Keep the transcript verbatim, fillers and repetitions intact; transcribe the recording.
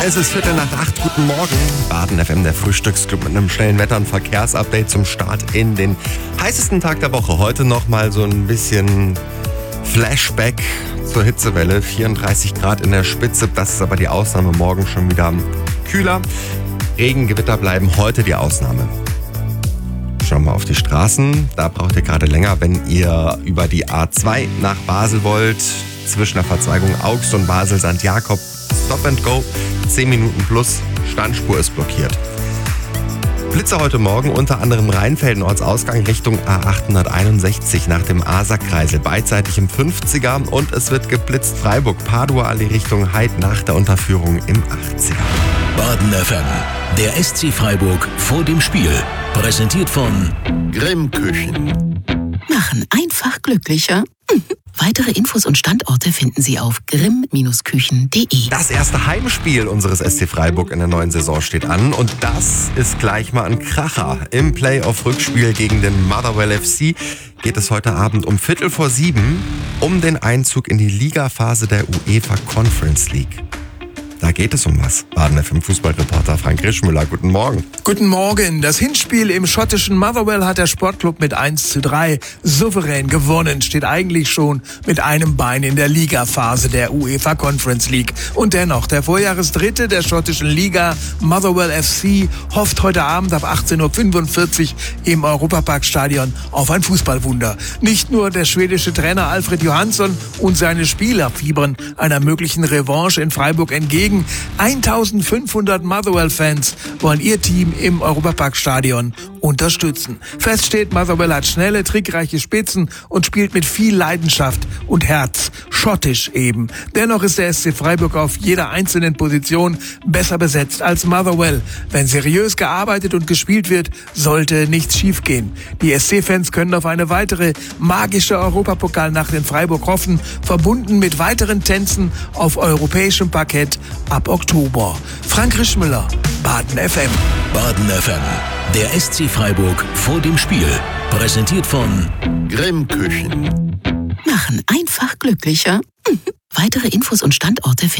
Es ist Viertel nach acht. Guten Morgen. Baden F M, der Frühstücksclub mit einem schnellen Wetter- und Verkehrsupdate zum Start in den heißesten Tag der Woche. Heute nochmal so ein bisschen Flashback zur Hitzewelle. vierunddreißig Grad in der Spitze. Das ist aber die Ausnahme. Morgen schon wieder kühler. Regen, Gewitter bleiben heute die Ausnahme. Schauen wir auf die Straßen. Da braucht ihr gerade länger, wenn ihr über die A zwei nach Basel wollt. Zwischen der Verzweigung Augst und Basel-Sankt Jakob. Stop and Go. zehn Minuten plus. Standspur ist blockiert. Blitze heute Morgen, unter anderem Rheinfelden-Ortsausgang Richtung A achthunderteinundsechzig nach dem Aasa-Kreisel, beidseitig im fünfziger, und es wird geblitzt Freiburg-Padua-Allee Richtung Heid nach der Unterführung im achtziger. Baden F M, der S C Freiburg vor dem Spiel. Präsentiert von Grimm Küchen. Machen einfach glücklicher. Weitere Infos und Standorte finden Sie auf grimm Küchen punkt de. Das erste Heimspiel unseres S C Freiburg in der neuen Saison steht an, und das ist gleich mal ein Kracher. Im Playoff-Rückspiel gegen den Motherwell F C geht es heute Abend um Viertel vor sieben um den Einzug in die Ligaphase der UEFA Conference League. Da geht es um was. Baden F M Fußballreporter Frank Rischmüller, guten Morgen. Guten Morgen. Das Hinspiel im schottischen Motherwell hat der Sportclub mit eins zu drei souverän gewonnen. Steht eigentlich schon mit einem Bein in der Ligaphase der UEFA Conference League. Und dennoch, der Vorjahresdritte der schottischen Liga, Motherwell F C, hofft heute Abend ab achtzehn Uhr fünfundvierzig im Europaparkstadion auf ein Fußballwunder. Nicht nur der schwedische Trainer Alfred Johansson und seine Spieler fiebern einer möglichen Revanche in Freiburg entgegen. eintausendfünfhundert Motherwell-Fans wollen ihr Team im Europaparkstadion unterstützen. Fest steht, Motherwell hat schnelle, trickreiche Spitzen und spielt mit viel Leidenschaft und Herz. Schottisch eben. Dennoch ist der S C Freiburg auf jeder einzelnen Position besser besetzt als Motherwell. Wenn seriös gearbeitet und gespielt wird, sollte nichts schiefgehen. Die S C-Fans können auf eine weitere magische Europapokalnacht in Freiburg hoffen, verbunden mit weiteren Tänzen auf europäischem Parkett ab Oktober. Frank Rischmüller, Baden F M. Baden F M, der S C Freiburg vor dem Spiel. Präsentiert von Grimm Küchen. Machen einfach glücklicher. Weitere Infos und Standorte finden